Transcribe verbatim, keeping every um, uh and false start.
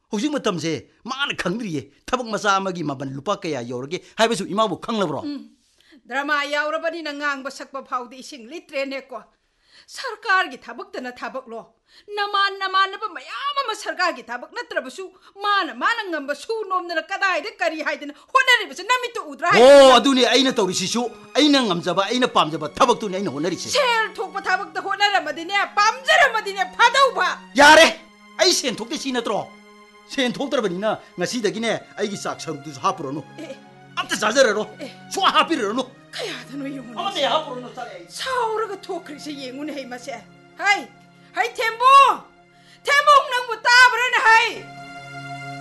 ꯍꯧꯖꯤꯛ ꯃꯇꯝꯁꯦ ꯃꯥꯅ ꯈꯪꯗ꯭ꯔꯤꯌꯦ ꯊꯕꯛ ꯃꯆꯥ ꯑꯃꯒꯤ ꯃꯃꯜ ꯂꯨꯄꯥ ꯀꯌꯥ ꯌꯧꯔꯒꯦ ꯍꯥꯏꯕꯁꯨ ꯏꯃꯥꯕꯨ ꯈꯪꯂꯕ꯭ꯔꯣ ꯗ꯭ꯔꯃꯥ ꯌꯥꯎꯔꯕꯅꯤꯅ ꯉꯥꯡꯕ ꯁꯛꯄ ꯐꯥꯎꯗꯤ ꯏꯁꯤꯡ ꯂꯤꯇ꯭ꯔꯦꯅꯦꯀꯣ ꯁꯔꯀꯥꯔꯒꯤ ꯊꯕꯛꯇꯅ ꯊꯕꯛꯂꯣ ꯅꯃꯥꯟ ꯅꯃꯥꯟꯅꯕ ꯃꯌꯥꯝ ꯑꯃ ꯁꯔꯀꯥꯔꯒꯤ ꯊꯕꯛ ꯅꯠꯇ꯭ꯔꯕꯁꯨ ꯃꯥꯅ ꯃꯥꯅ ꯉꯝꯕ ꯁꯨ ꯅꯣꯝꯗꯅ ꯀꯗꯥꯏꯗ ꯀꯔꯤ ꯍꯥꯏꯗꯅ ꯍꯣꯠꯅꯔꯤꯕꯁꯦ ꯅꯃꯤꯠꯇꯨ ꯎꯗ꯭ꯔꯥ ꯑꯣ ꯑꯗꯨꯅꯦ ꯑꯩꯅ ꯇꯧꯔꯤꯁꯤꯁꯨ ꯑꯩꯅ ꯉꯝꯖꯕ ꯑꯩꯅ ꯄꯥꯝꯖꯕ ꯊꯕꯛꯇꯨꯅꯦ ꯑꯩꯅ ꯍꯣꯠꯅꯔꯤꯁꯦ ꯁꯦꯜ ꯊꯣꯛꯄ ꯊꯕꯛꯇ ꯍꯣꯠꯅꯔꯝꯃꯗꯤꯅꯦ ꯄꯥꯝꯖꯔꯝꯃꯗꯤꯅꯦ ꯐꯗꯧꯕ ꯌꯥꯔꯦ ꯑꯩ ꯁꯦꯟ ꯊꯣꯛꯇꯦ ꯁꯤ ꯅꯠꯇ꯭ꯔꯣ ꯁꯦꯟ ꯊꯣꯛꯇ꯭ꯔꯕꯅꯤꯅ ꯉꯁꯤꯗꯒꯤꯅꯦ ꯑꯩꯒꯤ ꯆꯥꯛ ꯁꯔꯨꯛꯇꯨꯁꯨ ꯍꯥꯞꯄꯨꯔꯅꯨ ꯑꯝꯇ ꯆꯥꯖꯔꯔꯣ ꯁꯨꯡ ꯍꯥꯞꯄꯤꯔꯅꯨ ꯀꯌꯥꯗꯅꯣ ꯌꯦꯡꯉꯨꯅꯦ ꯑꯃꯇ ꯍꯥꯞꯄꯨꯔꯅꯨ ꯆꯥꯔꯦ ꯁꯥꯎꯔꯒ ꯊꯣꯛꯈ꯭ꯔꯤꯁꯦ ꯌꯦꯡꯉꯨꯅꯦ ꯍꯩ ꯃꯁꯦ ꯍꯩ ꯍꯩ ꯊꯦꯝꯕꯨ ꯊꯦꯝꯕꯨ ꯅꯪꯕꯨ ꯇꯥꯕ꯭ꯔꯅꯦ ꯍꯩ